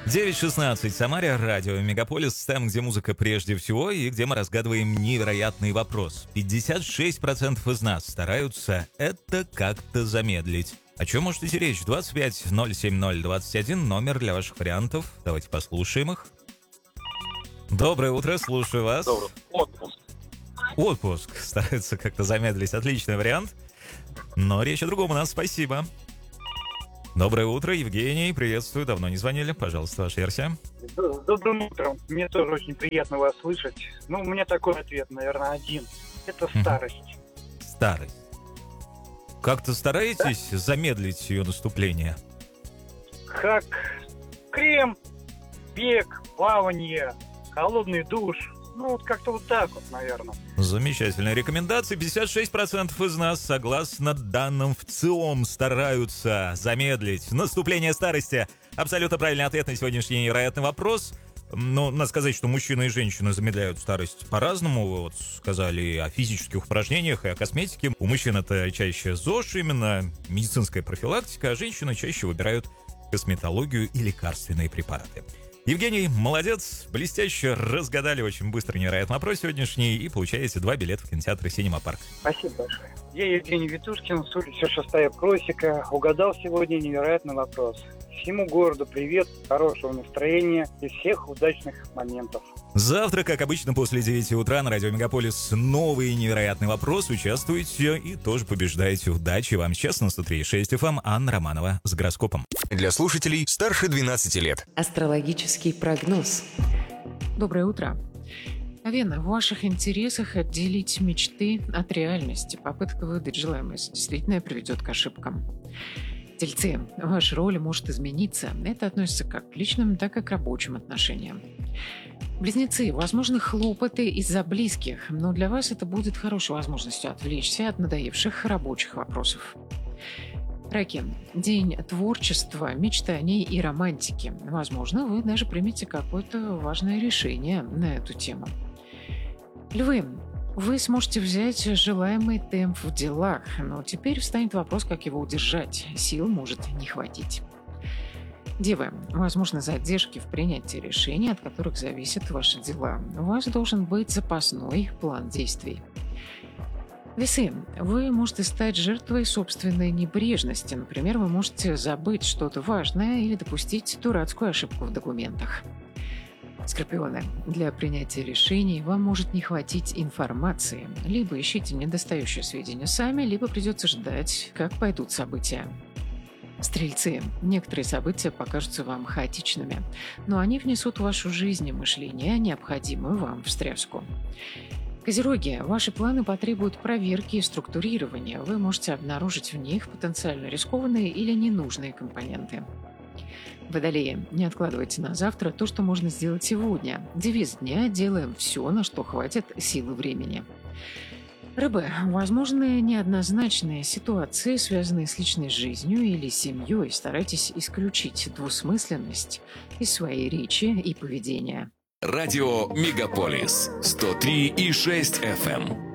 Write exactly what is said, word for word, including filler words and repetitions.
девять шестнадцать в Самаре, радио Мегаполис, там, где музыка прежде всего и где мы разгадываем невероятный вопрос. пятьдесят шесть процентов из нас стараются это как-то замедлить. О чем может идти речь? двадцать пять ноль семь ноль двадцать один, номер для ваших вариантов. Давайте послушаем их. Доброе утро, слушаю вас. Доброе. Отпуск. Отпуск. Стараются как-то замедлить. Отличный вариант. Но речь о другом у нас. Спасибо. Доброе утро, Евгений. Приветствую. Давно не звонили. Пожалуйста, ваша версия. Добрым утром. Мне тоже очень приятно вас слышать. Ну, у меня такой ответ, наверное, один. Это старость. Старость. Как-то стараетесь да? замедлить ее наступление? Как крем, бег, плавание, холодный душ. Ну, вот как-то вот так вот, наверное. Замечательная рекомендация. пятьдесят шесть процентов из нас, согласно данным ВЦИОМ, стараются замедлить наступление старости. Абсолютно правильный ответ на сегодняшний невероятный вопрос. Но надо сказать, что мужчины и женщины замедляют старость по-разному. Вы вот сказали о физических упражнениях и о косметике. У мужчин это чаще ЗОЖ, именно медицинская профилактика, а женщины чаще выбирают косметологию и лекарственные препараты. Евгений, молодец, блестяще разгадали очень быстро невероятный вопрос сегодняшний и получаете два билета в кинотеатр «Синема Парк». Спасибо большое. Я Евгений Витушкин, с улицы шестая Просека. Угадал сегодня невероятный вопрос. Всему городу привет, хорошего настроения и всех удачных моментов. Завтра, как обычно, после девяти утра на радио Мегаполис новый невероятный вопрос. Участвуйте и тоже побеждаете. Удачи вам. Сейчас на сто три и шесть эф эм Анна Романова с гороскопом. Для слушателей старше двенадцати лет. Астрологический прогноз. Доброе утро. Овен, в ваших интересах отделить мечты от реальности. Попытка выдать желаемое за действительное приведет к ошибкам. Тельцы, ваша роль может измениться. Это относится как к личным, так и к рабочим отношениям. Близнецы, возможны хлопоты из-за близких, но для вас это будет хорошей возможностью отвлечься от надоевших рабочих вопросов. Раки, день творчества, мечтаний и романтики. Возможно, вы даже примете какое-то важное решение на эту тему. Львы, вы сможете взять желаемый темп в делах, но теперь встанет вопрос, как его удержать. Сил может не хватить. Девы, возможно, задержки в принятии решений, от которых зависят ваши дела. У вас должен быть запасной план действий. Весы, вы можете стать жертвой собственной небрежности. Например, вы можете забыть что-то важное или допустить дурацкую ошибку в документах. Скорпионы, для принятия решений вам может не хватить информации. Либо ищите недостающие сведения сами, либо придется ждать, как пойдут события. Стрельцы, некоторые события покажутся вам хаотичными, но они внесут в вашу жизнь и мышление необходимую вам встряску. Козероги, ваши планы потребуют проверки и структурирования. Вы можете обнаружить в них потенциально рискованные или ненужные компоненты. Водолеи, не откладывайте на завтра то, что можно сделать сегодня. Девиз дня – делаем все, на что хватит силы времени. Рыбы, возможны неоднозначные ситуации, связанные с личной жизнью или семьей. Старайтесь исключить двусмысленность из своей речи и поведения. Радио Мегаполис сто три и шесть эф эм.